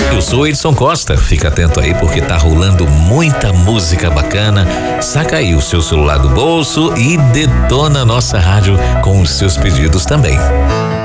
Eu sou Edson Costa, fica atento aí porque tá rolando muita música bacana. Saca aí o seu celular do bolso e detona a nossa rádio com os seus pedidos também.